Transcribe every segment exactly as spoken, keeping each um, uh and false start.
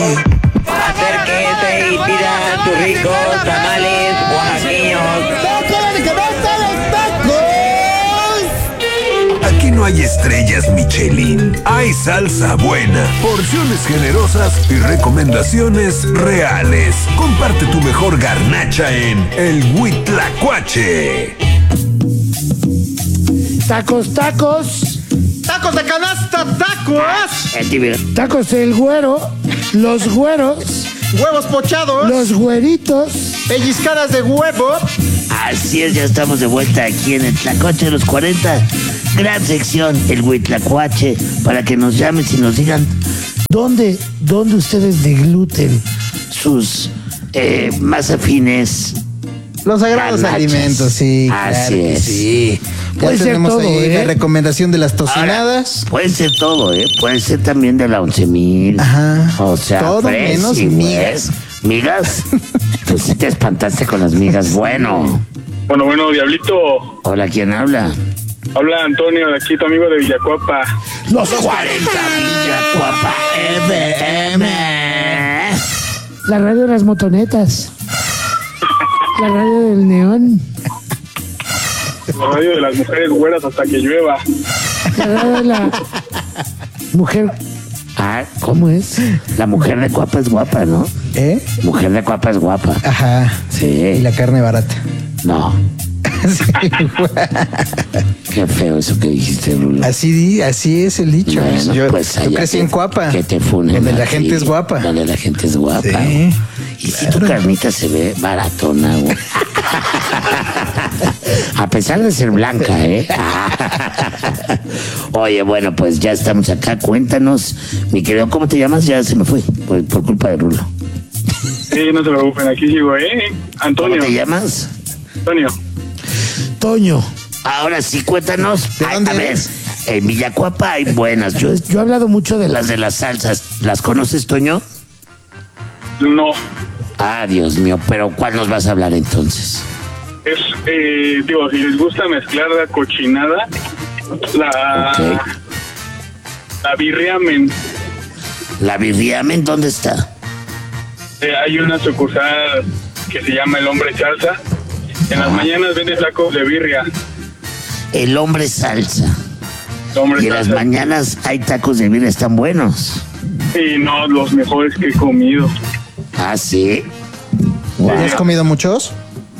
Acérquese y pida sus ricos tamales oaxaqueños. Aquí no hay estrellas Michelin, hay salsa buena, porciones generosas y recomendaciones reales. Comparte tu mejor garnacha en El Huitlacoche. Tacos, tacos. ¡Tacos de canasta, tacos! Tacos el güero, los güeros, ¡Huevos pochados! los güeritos. ¡Pellizcadas de huevo! Así es, ya estamos de vuelta aquí en el Tlacoche de los cuarenta. Gran sección, el Huitlacoche, para que nos llamen y nos digan ¿Dónde, dónde ustedes degluten sus eh, más afines. Los sagrados Garnachas. alimentos, sí. Así claro que es. Sí. Ya Puede ser tenemos todo, ahí ¿eh? la recomendación de las tocinadas. Ahora, puede ser todo, ¿eh? Puede ser también de la once mil. Ajá. O sea, Todo fresi, menos güey. migas. ¿Migas? Tú sí te espantaste con las migas. Bueno. Bueno, bueno, Diablito. Hola, ¿quién habla? Habla Antonio, de aquí, tu amigo de Villacuapa. los cuarenta Villacuapa F M. La radio de las motonetas. La radio del neón. La radio de las mujeres güeras hasta que llueva. La radio de la mujer. Ah, ¿cómo es? La mujer de Cuapa es guapa, ¿no? ¿Eh? Mujer de Cuapa es guapa. Ajá. Sí. Y la carne barata. No. Sí, güey. Qué feo eso que dijiste, Rulo. así, di- así es el dicho. Bueno, yo pues yo allá crecí que- en Cuapa. Que te funen. Donde la aquí, gente es guapa. Donde la gente es guapa. Sí, Y si tu carnita se ve baratona, güey. A pesar de ser blanca, ¿eh? Oye, bueno, pues ya estamos acá. Cuéntanos, mi querido, ¿cómo te llamas? Ya se me fue, por, por culpa de Rulo. Sí, no se preocupen, aquí sigo, ¿eh? Antonio. ¿Cómo te llamas? Antonio. Toño. Ahora sí, cuéntanos. ¿De Ay, dónde a ver, eres? en Villacuapa hay buenas. Yo, Yo he hablado mucho de las las de las salsas, ¿las conoces, Toño? No. Ah, Dios mío, pero ¿cuál nos vas a hablar entonces? Es, eh, digo, si les gusta mezclar la cochinada, la... Ok. La birriamen. ¿La birriamen dónde está? Eh, hay una sucursal que se llama El Hombre Salsa. En las Ajá. mañanas vende tacos de birria. El hombre salsa. El Hombre Y en las Salsa. mañanas hay tacos de birria, están buenos. Y no, los mejores que he comido. Ah, sí. ¿Ya has comido muchos?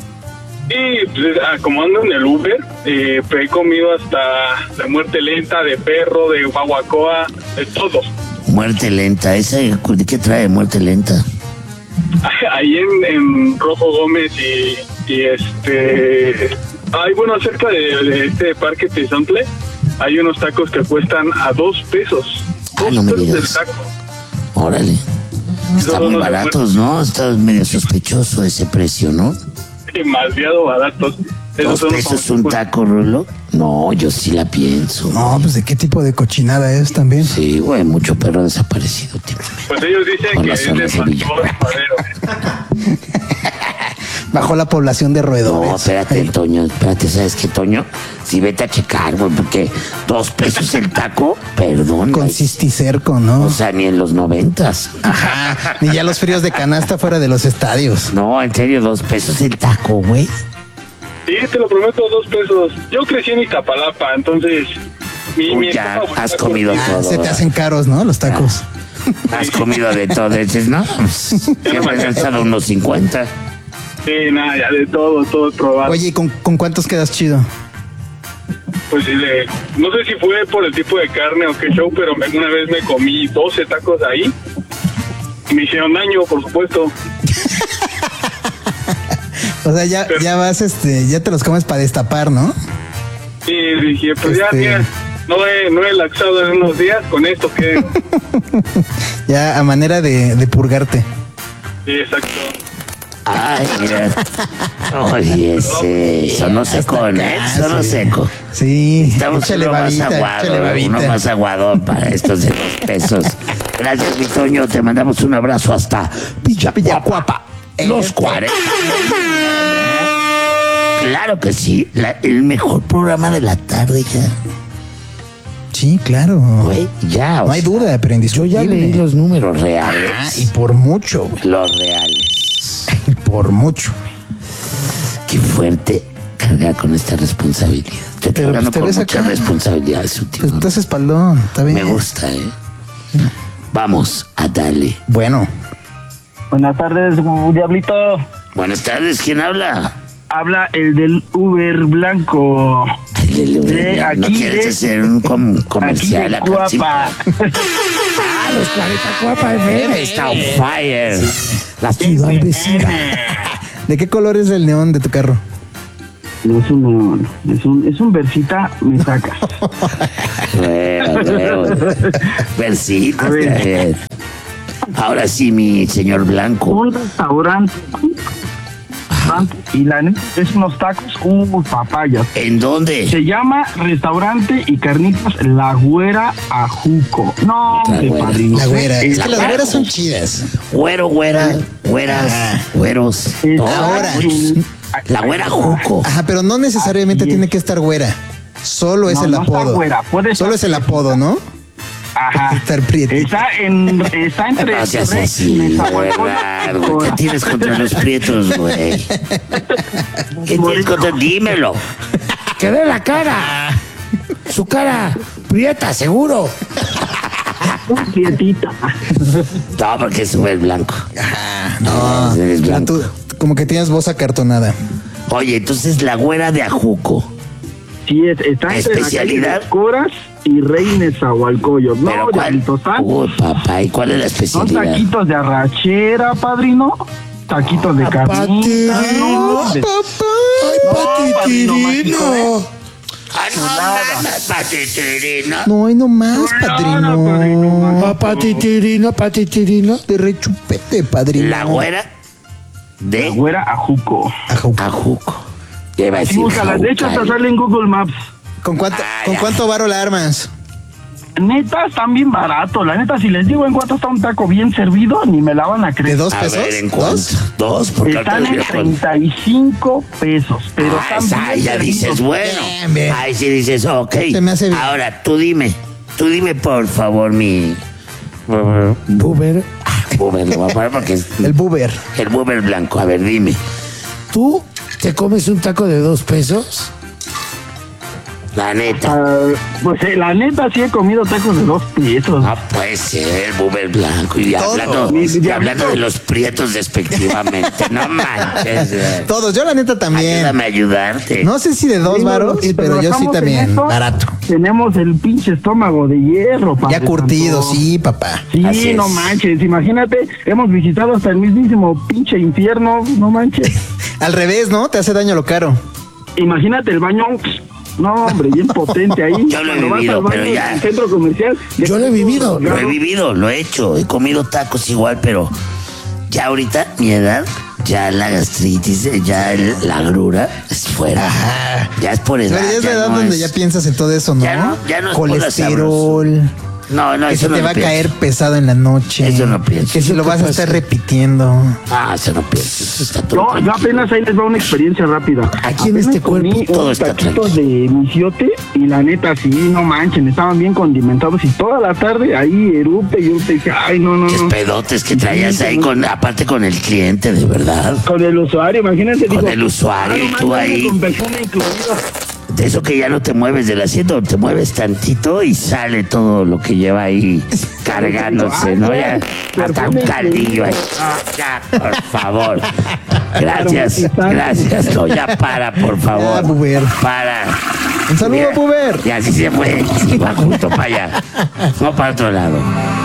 Y pues, ah, como ando en el Uber, eh, he comido hasta la muerte lenta de perro, de guaguacoa, de todo. Muerte lenta. ¿Esa de qué trae muerte lenta? Ahí en, en Rojo Gómez y, y este... Ay, bueno, cerca de, de este parque Tezontle, hay unos tacos que cuestan a dos pesos. Ah, Dos no me pesos digas. del taco. Órale. Están Esos muy son los baratos, ¿no? Está medio sospechoso ese precio, ¿no? Demasiado baratos. Esos ¿Dos son los pesos un famosos. taco, Rulo? No, yo sí la pienso. No, pues ¿de qué tipo de cochinada es también? Sí, güey, mucho perro desaparecido últimamente. Pues ellos dicen Con que las es de zonas de Villa. pastor madero. Bajó la población de No, roedores. espérate, Toño, espérate, ¿sabes qué, Toño? Sí, vete a checar, güey, porque dos pesos el taco, perdón. Con güey. cisticerco, ¿no? O sea, ni en los noventas. Ajá. Ni ya los fríos de canasta fuera de los estadios. No, en serio, dos pesos el taco, güey. Sí, te lo prometo, dos pesos. Yo crecí en Iztapalapa, entonces... Mi, mi Uy, ya, etapa has fue- comido Ah, todo. se te hacen caros, ¿no? Los tacos. Has comido de todo, dices, ¿no? Siempre has alzado unos cincuenta. Sí, nada, ya de todo, todo he probado. Oye, ¿y con, con cuántos quedas chido? Pues sí, le- no sé si fue por el tipo de carne o qué show, pero me- una vez me comí doce tacos ahí. Y me hicieron daño, por supuesto. O sea, ya, ya vas, este, ya te los comes para destapar, ¿no? Y dije, pues ya, Este- mira, no he, no he laxado en unos días, con esto que... Ya a manera de, de purgarte. Sí, exacto. Ay, mira. Oye, ese. Sonó seco, ¿eh? Sonó sí. seco. Sí, Estamos échale uno más babita, échale aguado, babita. uno más aguado para estos de dos pesos. Gracias, mi Toño. Te mandamos un abrazo hasta Villacuapa. Los cuarenta. Claro que sí. La- el mejor programa de la tarde ya. Sí, claro. Güey, ya. o No hay sea, duda, pero Yo indiscutible. ya leí los números Ah, reales. y por mucho, güey. Los reales. Y por mucho. Qué fuerte cargar con esta responsabilidad. Te estoy Pero, hablando pues, te con ves mucha acá. responsabilidad, su tío. Pues estás espaldón, está bien. Me gusta, ¿eh? Vamos a darle. Bueno, Buenas tardes, Diablito. Buenas tardes, ¿quién habla? Habla el del Uber blanco. Ay, le- le- De ¿No aquí quieres de- hacer un com- Aquí comercial de acá? Sí. Cuapa. Ah, los cuarenta Cuapa F M. Está on fire. La ciudad vecina. ¿de qué color es el neón de tu carro? No es un neón, es un, es un versita, me sacas. Huevo, huevo. Versita, A ver. está bien. Ahora sí, mi señor Blanco. Un restaurante. Y la neta es unos tacos, uh, papayas. ¿En dónde? Se llama Restaurante y Carnitas La Güera Ajuco. No, La hombre, Güera. padrino. La güera. Es La que las güera. güeras son chidas. Güero, güera, güeras, güeros. Está todos. Ahora. en- La güera Juco. Ajá, pero no necesariamente Así es. tiene que estar güera. Solo es No, el no está apodo. güera, puede Solo estar- es el apodo, ¿no? Ajá. Estar prietita. Está en, está entre. No seas Rey así, y de Nezahualcóyotl. verdad, güey. ¿Qué tienes contra los prietos, güey? ¿Qué tienes contra? Dímelo. Que dé la cara. Su cara prieta, seguro. Prietita. No, porque sube el blanco. No, Eres pero blanco. tú como que tienes voz acartonada. Oye, entonces la güera de Ajuco. Sí, es, está entre ¿Especialidad? la calle de Coras y Rey Nezahualcóyotl. ¿Pero No, cuál? Diablito, están- Uy, papá, ¿y cuál es la son especialidad? taquitos de arrachera, padrino. Taquitos de carnita. Patirino. No, de- Ay, No, padrino mágico, Ah, no, mames, patitirino. No, hay nomás, no, padrino, padrino. no. Ah, patitirino, patitirino. De rechupete, padrino. La güera La de Güera Ajuco. Ajú. Ajuco. ¿Qué va a Sí, decir? búscala. De hecho, hasta Jaucal? sale en Google Maps. ¿Con cuánto, Ah, ¿con ya. cuánto varo la armas? Neta, están bien baratos. La neta, si les digo en cuánto está un taco bien servido, ni me la van a ¿De creer. dos A pesos? ver, ¿en cuánto? ¿Dos? Dos, porque Están ahorita en les digo, treinta y cinco pesos, pero Ah, están esa, bien ya servidos. dices, bueno. Bien, bien. Ahí sí dices, ok. Se me hace bien. Ahora, tú dime, tú dime por favor, mi... Buber, Buber, lo voy a poner porque es El buber. el Buber blanco. A ver, dime. ¿tú te comes un taco de dos pesos? La neta. Ah, pues eh, la neta sí he comido tacos de dos pesos. No puede ser, Buber blanco. Y Todos. hablando, Mi- y mi hablando diablito. de los prietos despectivamente. No manches. güey. Todos, yo la neta también. Ayúdame a ayudarte. No sé si de dos Digo, varos, y pero yo sí trabajamos en también. esto, Barato. Tenemos el pinche estómago de hierro, padre Ya curtido, santo. sí, papá. Sí, Así no es. manches, imagínate, hemos visitado hasta el mismísimo pinche infierno, no manches. Al revés, ¿no? Te hace daño lo caro. Imagínate el baño, no hombre, bien potente ahí. Yo lo he Cuando vas vivido, al baño pero ya. del centro comercial. Yo lo he vivido. Lo he vivido, lo he hecho. He comido tacos igual, pero ya ahorita, mi edad, ya la gastritis, ya el- la agrura es fuera. Ya es por edad. Pero ya es la edad no donde es- ya piensas en todo eso, ¿no? Ya no- ya no es por la Colesterol. No, no, Que eso se no te lo va a pienso. caer pesado en la noche. Eso no pienso. Que si lo ¿Qué vas a pasa? estar repitiendo. Ah, eso no pienso. Eso está todo. Yo, yo apenas ahí les va una experiencia rápida. Aquí en Apenas este comí cuerpo todo unos está taquitos de misiote y la neta, sí, no manchen, estaban bien condimentados y toda la tarde ahí erupe y erupe y dije, ay, no, no, Qué no. pedotes que traías ahí, con, aparte con el cliente, de verdad. Con el usuario, imagínate. Con digo, el usuario "Ah, y no tú manches, ahí". Con perfume incluido. De eso que ya no te mueves del asiento, te mueves tantito y sale todo lo que lleva ahí cargándose, ¿no? Ya, hasta un caldillo ahí. Ah, ya, por favor. Gracias, gracias. No, ya para, por favor. Ya, Buber. Para. Un saludo, Mira, Buber. Y así se fue. Y va justo para allá. No para otro lado.